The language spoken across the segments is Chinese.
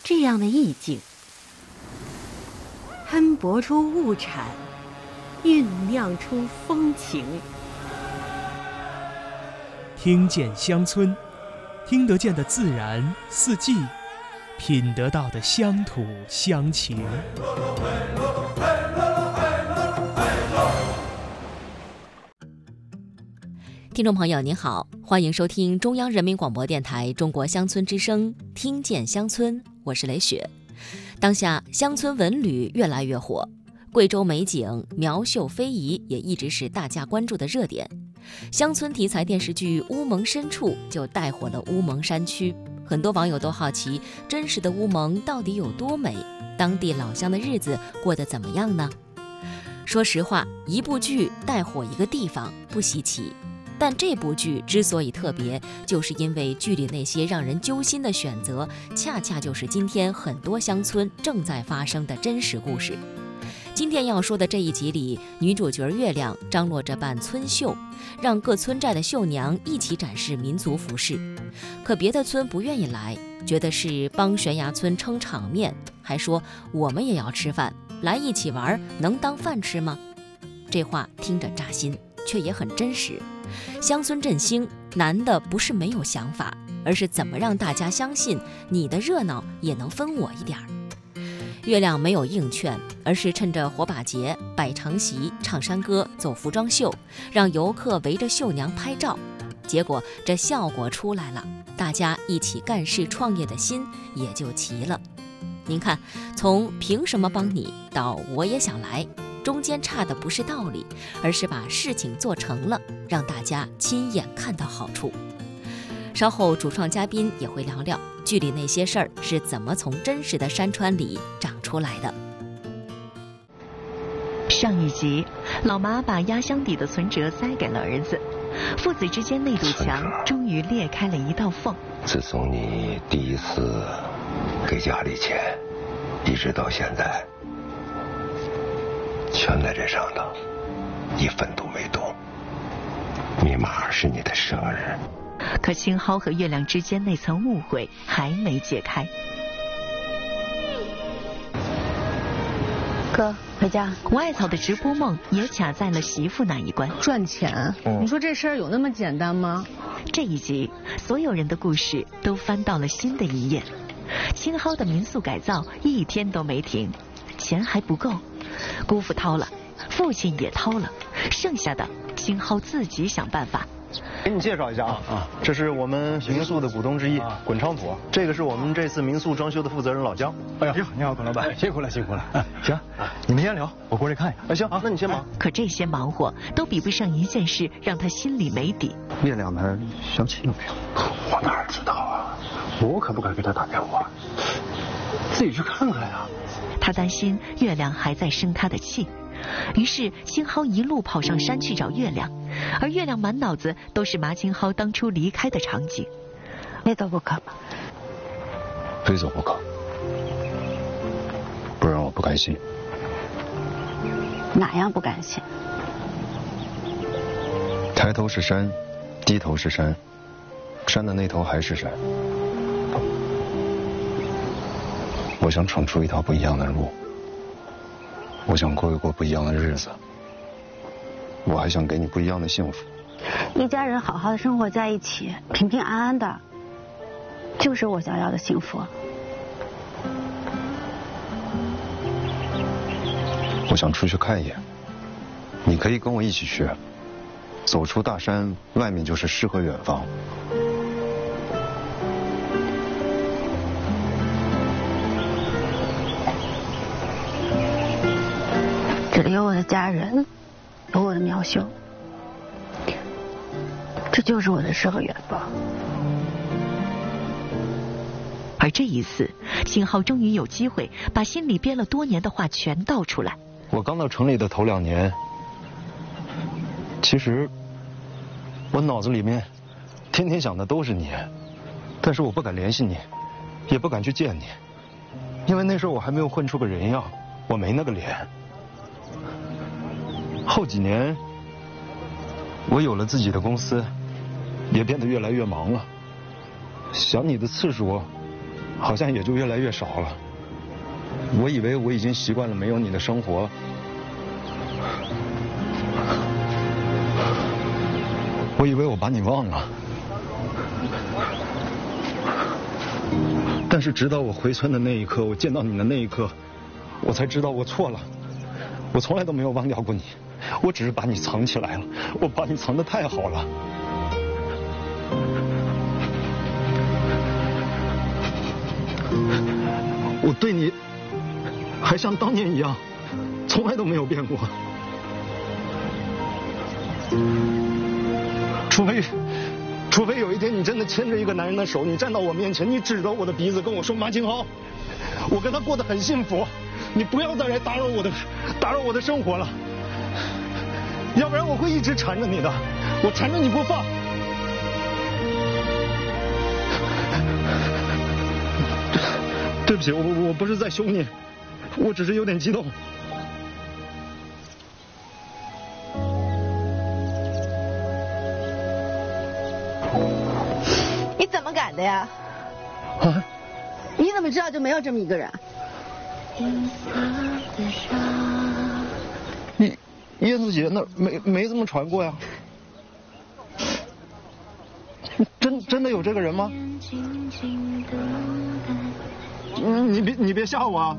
这样的意境，喷薄出物产，酝酿出风情。 听见乡村，听得见的自然四季，品得到的乡土乡情。 听众朋友您好，欢迎收听中央人民广播电台中国乡村之声，听见乡村，我是雷雪。当下乡村文旅越来越火，贵州美景苗绣非遗也一直是大家关注的热点。乡村题材电视剧《乌蒙深处》就带火了乌蒙山区，很多网友都好奇，真实的乌蒙到底有多美？当地老乡的日子过得怎么样呢？说实话，一部剧带火一个地方不稀奇，但这部剧之所以特别，就是因为剧里那些让人揪心的选择，恰恰就是今天很多乡村正在发生的真实故事。今天要说的这一集里，女主角月亮张罗着办村秀，让各村寨的绣娘一起展示民族服饰。可别的村不愿意来，觉得是帮悬崖村撑场面，还说我们也要吃饭，来一起玩能当饭吃吗？这话听着扎心，却也很真实。乡村振兴难的不是没有想法，而是怎么让大家相信你的热闹也能分我一点儿。月亮没有硬劝，而是趁着火把节摆长席、唱山歌、走服装秀，让游客围着绣娘拍照。结果这效果出来了，大家一起干事创业的心也就齐了。您看，从凭什么帮你到我也想来，中间差的不是道理，而是把事情做成了，让大家亲眼看到好处。稍后主创嘉宾也会聊聊剧里那些事儿是怎么从真实的山川里长出来的。 上一集，老妈把压箱底的存折塞给了儿子，父子之间那堵墙终于裂开了一道缝。 自从你第一次给家里钱，一直到现在，全在这上头，一分都没动。密码是你的生日。 可青蒿和月亮之间那层误会还没解开。 哥，回家。 外草的直播梦也卡在了媳妇那一关。 赚钱，你说这事儿有那么简单吗？ 这一集，所有人的故事都翻到了新的一页。青蒿的民宿改造一天都没停，钱还不够，姑父掏了，父亲也掏了，剩下的青蒿自己想办法。 给你介绍一下啊，这是我们民宿的股东之一滚昌普，这个是我们这次民宿装修的负责人老姜。 哎呀，你好，滚老板，辛苦了，辛苦了。行，你们先聊，我过去看一下。 行，那你先忙。 可这些忙活都比不上一件事让他心里没底。 月亮他相亲了没有？ 我哪知道啊， 我可不敢给他打电话，自己去看看呀。 他担心月亮还在生他的气。于是青蒿一路跑上山去找月亮，而月亮满脑子都是麻青蒿当初离开的场景。 非走不可， 非走不可，不然我不甘心。 哪样不甘心？ 抬头是山，低头是山，山的那头还是山。我想闯出一条不一样的路，我想过一过不一样的日子，我还想给你不一样的幸福。 一家人好好的生活在一起，平平安安的，就是我想要的幸福。 我想出去看一眼，你可以跟我一起去。走出大山，外面就是诗和远方。 这里有我的家人，有我的苗绣，这就是我的诗和远方。 而这一次，青蒿终于有机会把心里憋了多年的话全道出来。 我刚到城里的头2年，其实我脑子里面天天想的都是你，但是我不敢联系你，也不敢去见你，因为那时候我还没有混出个人样，我没那个脸。后几年，我有了自己的公司，也变得越来越忙了，想你的次数好像也就越来越少了。我以为我已经习惯了没有你的生活了，我以为我把你忘了，但是直到我回村的那一刻，我见到你的那一刻，我才知道我错了。我从来都没有忘掉过你，我只是把你藏起来了，我把你藏得太好了。我对你还像当年一样，从来都没有变过。除非有一天你真的牵着一个男人的手，你站到我面前，你指着我的鼻子跟我说：“马景豪，我跟他过得很幸福，你不要再来打扰我的生活了，要不然我会一直缠着你的，我缠着你不放。”对不起，我不是在凶你，我只是有点激动。 你怎么改的呀？ 啊？ 你怎么知道就没有这么一个人？ 叶子姐那没这么传过呀。真的有这个人吗？你别吓我啊！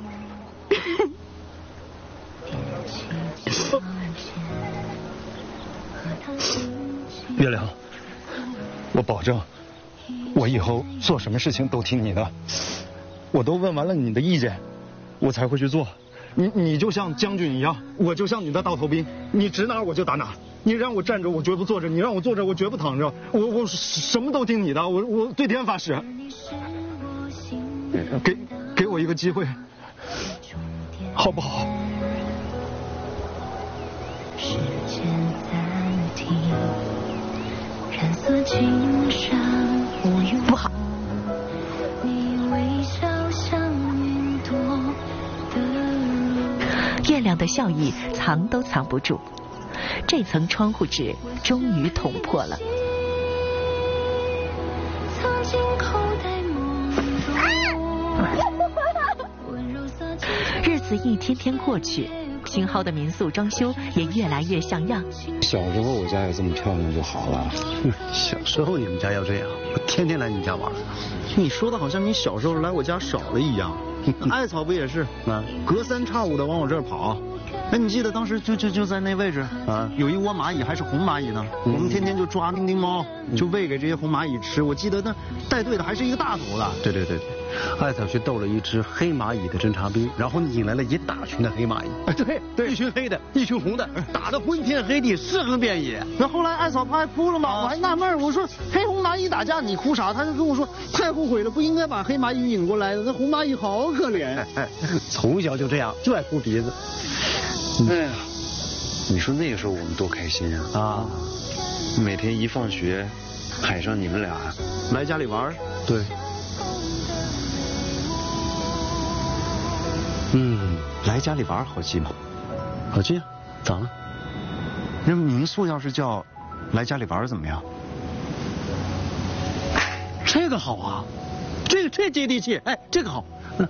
月亮，我保证，我以后做什么事情都听你的。我都问完了你的意见，我才会去做。你就像将军一样，我就像你的大头兵，你指哪我就打哪。你让我站着，我绝不坐着；你让我坐着，我绝不躺着。我什么都听你的，我对天发誓。给我一个机会，好不好？ 不好。月亮的笑意藏都藏不住，这层窗户纸终于捅破了。日子一天天过去，新蒿的民宿装修也越来越像样。 小时候我家也这么漂亮就好了。 小时候你们家要这样，我天天来你家玩。你说的好像你小时候来我家少了一样。艾草不也是啊？隔三差五的往我这儿跑。哎，你记得当时就在那位置啊，有一窝蚂蚁，还是红蚂蚁呢。我们天天就抓丁丁猫，就喂给这些红蚂蚁吃。我记得那带队的还是一个大头的。对，艾草去斗了一只黑蚂蚁的侦察兵，然后引来了一大群的黑蚂蚁。对，一群黑的，一群红的，打得昏天黑地，尸横遍野。那后来艾草不还哭了吗？我还纳闷，我说黑红蚂蚁打架你哭啥？他就跟我说太后悔了，不应该把黑蚂蚁引过来的。那红蚂蚁好可怜。从小就这样，就爱哭鼻子。 哎呀，你说那个时候我们多开心啊！啊，每天一放学，喊上你们俩来家里玩。对。来家里玩好记吗？好记啊，咋了？那民宿要是叫来家里玩怎么样？这个好啊，这接地气，哎，这个好。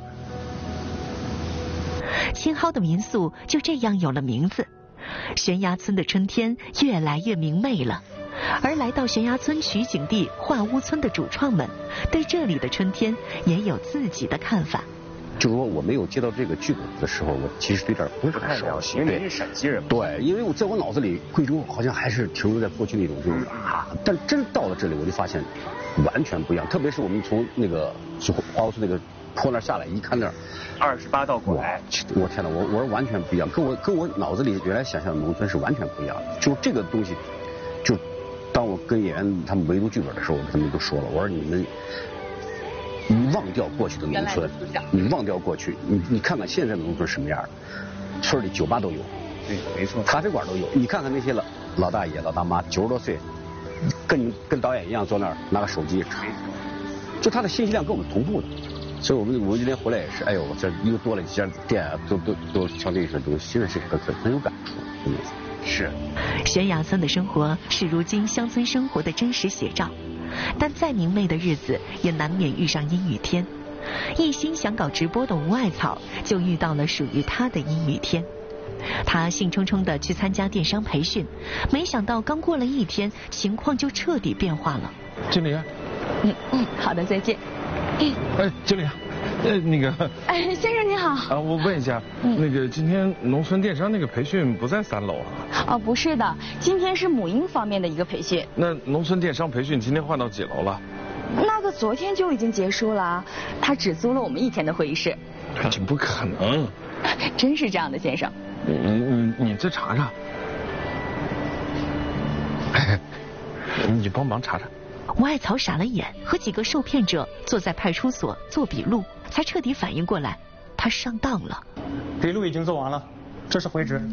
新蒿的民宿就这样有了名字。悬崖村的春天越来越明媚了，而来到悬崖村取景地画屋村的主创们，对这里的春天也有自己的看法。 就是说我没有接到这个剧本的时候，我其实对这儿不是很熟悉，因为您是陕西人。对，因为我在我脑子里，贵州好像还是停留在过去那种就是啊，但真到了这里，我就发现完全不一样。特别是我们从那个花屋村那个坡那儿下来，一看那儿28道拐，我天哪，我说完全不一样，跟我脑子里原来想象的农村是完全不一样的。就这个东西，就当我跟演员他们围读剧本的时候，我跟他们都说了，我说你们。你忘掉过去的农村，你忘掉过去，你看看现在的农村什么样的？村里酒吧都有，对，没错，咖啡馆都有。你看看那些老大爷、老大妈，90多岁，跟导演一样坐那儿拿个手机，就他的信息量跟我们同步的。所以我们今天回来也是，哎呦，这又多了几家店啊，都像这些东西，现在是很有感触，真的是。 悬崖村的生活是如今乡村生活的真实写照。但再明媚的日子，也难免遇上阴雨天。 一心想搞直播的吴艾草就遇到了属于他的阴雨天。他兴冲冲地去参加电商培训，没想到刚过了1天，情况就彻底变化了。 经理。 好的，再见。 哎，经理，那个。 哎，先生你好。 啊，我问一下，那个今天农村电商那个培训不在3楼啊？ 哦，不是的，今天是母婴方面的一个培训。 那农村电商培训今天换到几楼了？ 那个昨天就已经结束了，他只租了我们1天的会议室。 这不可能。 真是这样的，先生。 你再查查。你帮忙查查。 吴艾草傻了眼，和几个受骗者坐在派出所做笔录，才彻底反应过来，他上当了。 笔录已经做完了，这是回执。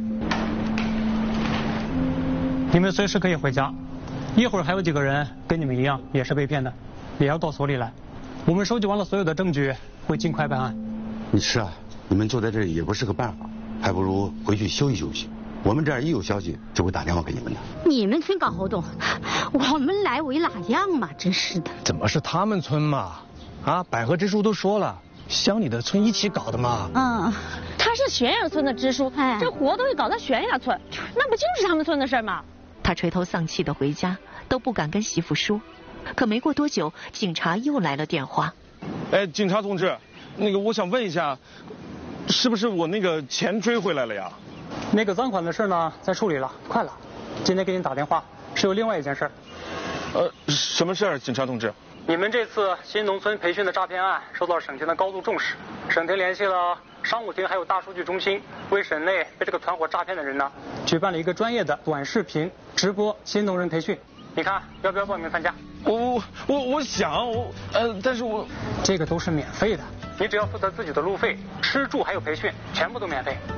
你们随时可以回家，一会儿还有几个人跟你们一样也是被骗的，也要到所里来。我们收集完了所有的证据，会尽快办案。 是啊，你们坐在这里也不是个办法，还不如回去休息休息。我们这儿一有消息就会打电话给你们的。 你们村搞活动，我们来为哪样嘛？真是的。 怎么是他们村嘛？啊，百合支书都说了，乡里的村一起搞的嘛。 他是悬崖村的支书，这活动也搞到悬崖村，那不就是他们村的事吗？ 他垂头丧气的回家，都不敢跟媳妇说。可没过多久，警察又来了电话。 哎，警察同志，那个我想问一下，是不是我那个钱追回来了呀？ 那个赃款的事呢，在处理了，快了。今天给你打电话是有另外一件事。 什么事儿，警察同志？ 你们这次新农村培训的诈骗案受到省厅的高度重视，省厅联系了商务厅还有大数据中心，为省内被这个团伙诈骗的人呢，举办了一个专业的短视频直播新农人培训。你看要不要报名参加？ 我想，但是我这个都是免费的，你只要负责自己的路费、吃住还有培训，全部都免费。